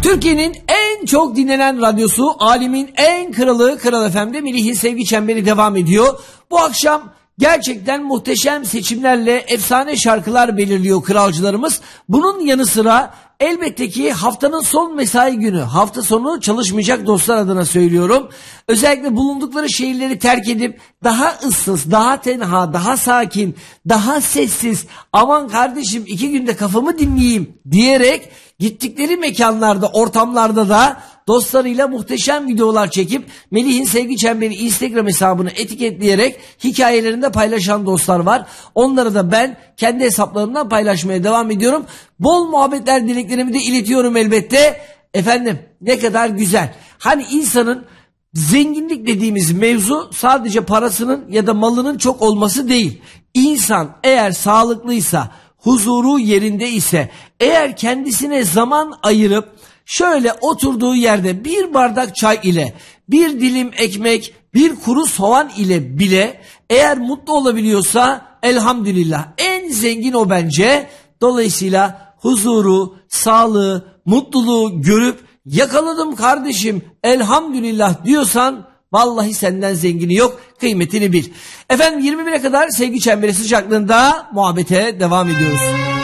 Türkiye'nin en çok dinlenen radyosu, alemin en kralı Kral FM'de Melih'in Sevgi Çemberi devam ediyor. Bu akşam gerçekten muhteşem seçimlerle efsane şarkılar belirliyor kralcılarımız. Bunun yanı sıra elbette ki haftanın son mesai günü, hafta sonu çalışmayacak dostlar adına söylüyorum. Özellikle bulundukları şehirleri terk edip daha ıssız, daha tenha, daha sakin, daha sessiz, aman kardeşim 2 günde kafamı dinleyeyim diyerek gittikleri mekanlarda, ortamlarda da dostlarıyla muhteşem videolar çekip Melih'in Sevgi Çemberi Instagram hesabını etiketleyerek hikayelerinde paylaşan dostlar var. Onları da ben kendi hesaplarımdan paylaşmaya devam ediyorum. Bol muhabbetler dileklerimi de iletiyorum elbette. Efendim ne kadar güzel. Hani insanın zenginlik dediğimiz mevzu sadece parasının ya da malının çok olması değil. İnsan eğer sağlıklıysa, huzuru yerinde ise, eğer kendisine zaman ayırıp şöyle oturduğu yerde bir bardak çay ile, bir dilim ekmek, bir kuru soğan ile bile eğer mutlu olabiliyorsa elhamdülillah en zengin o bence. Dolayısıyla huzuru, sağlığı, mutluluğu görüp yakaladım kardeşim elhamdülillah diyorsan vallahi senden zengini yok, kıymetini bil. Efendim 21'e kadar Sevgi Çemberi sıcaklığında muhabbete devam ediyoruz.